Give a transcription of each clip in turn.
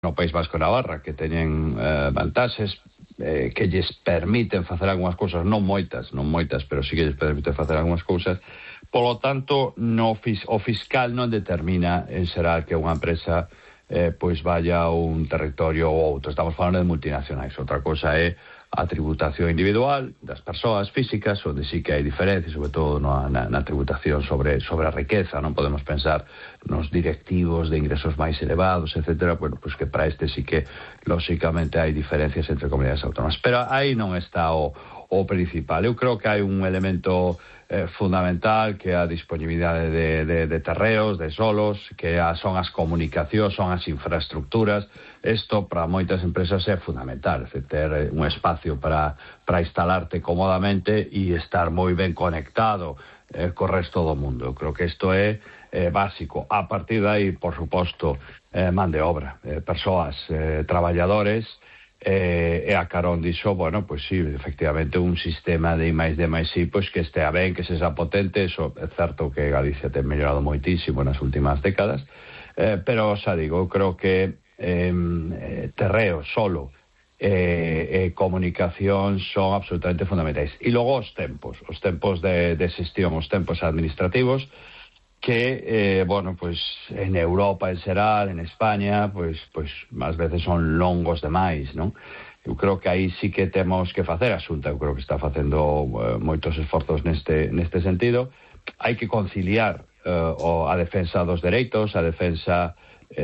no País Vasco e Navarra, que teñen vantaxes que lles permiten facer algunhas cousas, non moitas, pero sí que lles permiten facer algunhas cousas. Polo tanto, o fiscal non determina en xeral que unha empresa pois vaya a un territorio ou outro. Estamos falando de multinacionais. Outra cosa é a tributación individual das persoas físicas, onde sí que hai diferencias, sobre todo na tributación sobre a riqueza. Non podemos pensar nos directivos de ingresos máis elevados, etcétera. Bueno, pues que para este sí que, lóxicamente, hai diferencias entre comunidades autónomas. Pero aí non está o principal. Eu creo que hai un elemento fundamental, que é a disponibilidade de terreos, de solos, que son as comunicacións, son as infraestructuras. Isto para moitas empresas é fundamental, ter un espacio para instalarte cómodamente e estar moi ben conectado co resto do mundo. Eu creo que isto é básico. A partir de aí, por suposto, man de obra, persoas, traballadores, e a carón dixo, bueno, pois sí, efectivamente un sistema de I+D+I pois que estea ben, que sexa potente. Eso é certo que Galicia ten mellorado moitísimo nas últimas décadas, pero xa digo, eu creo que terreo, solo e comunicación son absolutamente fundamentais. E logo os tempos de xestión, os tempos administrativos, que, bueno, pues en Europa en xeral, en España, pues máis veces son longos demais, non? Eu creo que aí sí que temos que facer. A Xunta, eu creo que está facendo moitos esforzos neste sentido. Hai que conciliar a defensa dos dereitos, a defensa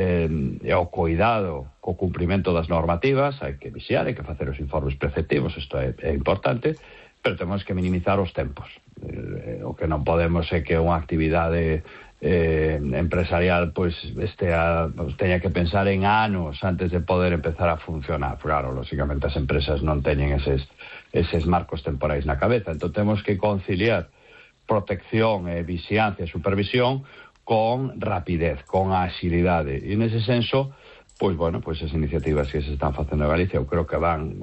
e o cuidado co cumprimento das normativas. Hai que vixiar, hai que facer os informes preceptivos, isto é importante, pero temos que minimizar os tempos. O que non podemos é que unha actividade empresarial pois teña que pensar en anos antes de poder empezar a funcionar. Claro, lógicamente as empresas non teñen eses marcos temporais na cabeza. Entón temos que conciliar protección, vixiancia e supervisión con rapidez, con axilidade. E nese senso, pois bueno, pois as iniciativas que se están facendo en Galicia eu creo que van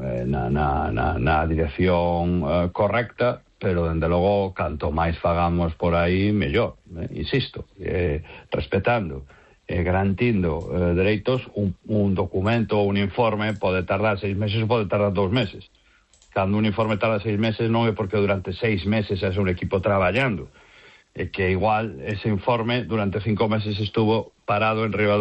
na dirección correcta, pero dende logo canto máis fagamos por aí mellor, insisto, respetando, garantindo dereitos. Un documento ou un informe pode tardar 6 meses ou pode tardar 2 meses. Cando un informe tarda 6 meses non é porque durante 6 meses é un equipo traballando, é que igual ese informe durante 5 meses estuvo parado en riba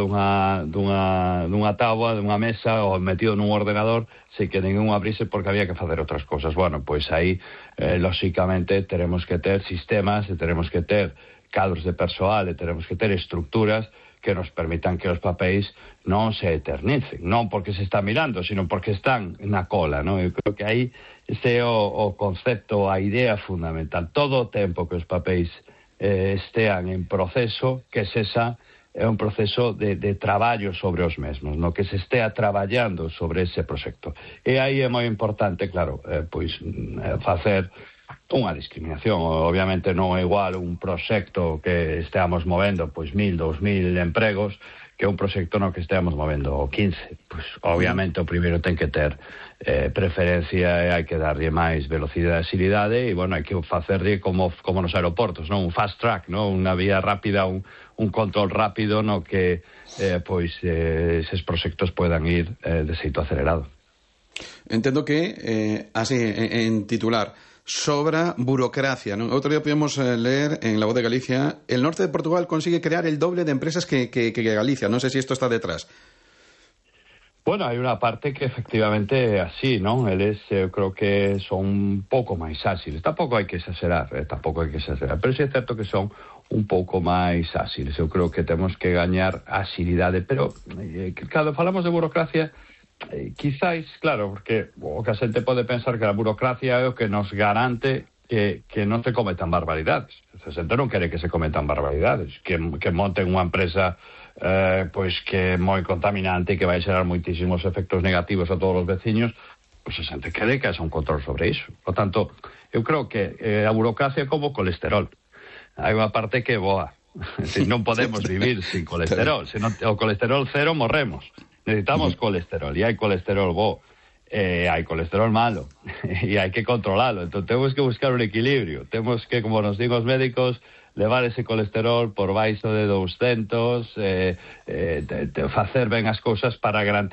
dunha táboa, dunha mesa, ou metido nun ordenador, sen que ningún abrise porque había que facer outras cosas. Bueno, pois aí, lóxicamente, teremos que ter sistemas, e teremos que ter cadros de persoal, e teremos que ter estructuras que nos permitan que os papéis non se eternicen, non porque se está mirando, sino porque están na cola, non? Eu creo que aí ese é o concepto, a idea fundamental. Todo o tempo que os papéis estean en proceso, que esa é un proceso de traballo sobre os mesmos, no que se estea traballando sobre ese proxecto. E aí é moi importante, claro, facer unha discriminación. Obviamente non é igual un proxecto que esteamos movendo 1.000, 2.000 empregos que un proxecto no que esteamos movendo 15. Pois obviamente o primeiro ten que ter preferencia, e hai que darlle máis velocidade e agilidade, e bueno, hai que facerlle como nos aeroportos, non? Un fast track, non? Unha vía rápida, un control rápido no que eses proxectos poidan ir de xeito acelerado. Entendo que así en titular sobra burocracia, ¿no? Outro día podíamos leer en La Voz de Galicia: el norte de Portugal consigue crear el doble de empresas que Galicia. Non sei se isto está detrás. Bueno, hai unha parte que efectivamente é así, non? Eles, eu creo que son un pouco máis áxiles. Tampouco hai que exagerar, pero sí é certo que son un pouco máis áxiles. Eu creo que temos que gañar axilidade, pero cando falamos de burocracia, quizáis, claro, porque o que a xente pode pensar que a burocracia é o que nos garante que non se cometan barbaridades. A xente non quere que se cometan barbaridades, que monten unha empresa pois que é moi contaminante e que vai xerar moitísimos efectos negativos a todos os veciños. Pois a xente quere que haxa un control sobre iso. Por tanto, eu creo que a burocracia é como colesterol. Hai unha parte que é boa. Non podemos vivir sin colesterol. Se non, o colesterol cero morremos. Necesitamos colesterol, e hai colesterol bo, hai colesterol malo, e hai que controlarlo. Entón temos que buscar un equilibrio. Temos que, como nos digo os médicos, levar ese colesterol por baixo de 200, facer ben as cousas para garantizar